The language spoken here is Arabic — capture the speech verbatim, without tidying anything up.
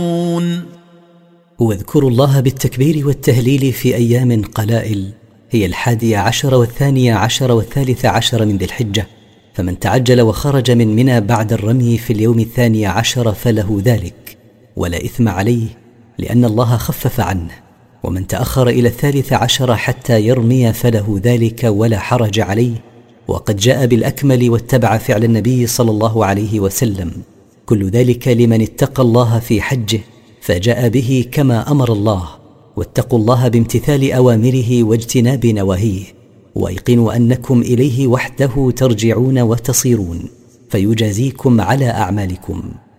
واذكروا الله بالتكبير والتهليل في أيام قلائل، هي الحادية عشر والثانية عشر والثالثة عشر من ذي الحجة، فمن تعجل وخرج من منى بعد الرمي في اليوم الثاني عشر فله ذلك ولا إثم عليه، لأن الله خفف عنه. ومن تأخر إلى الثالث عشر حتى يرمي فله ذلك ولا حرج عليه، وقد جاء بالأكمل واتبع فعل النبي صلى الله عليه وسلم. كل ذلك لمن اتقى الله في حجه فجاء به كما أمر الله. واتقوا الله بامتثال أوامره واجتناب نواهيه، وايقنوا أنكم إليه وحده ترجعون وتصيرون، فيجازيكم على أعمالكم.